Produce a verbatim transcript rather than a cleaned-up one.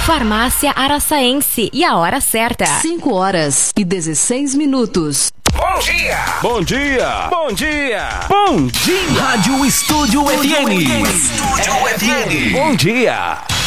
Farmácia Araçaense e a hora certa. cinco horas e dezesseis minutos. Bom dia! Bom dia! Bom dia! Bom dia! Rádio Estúdio F M. Estúdio F M. Bom dia!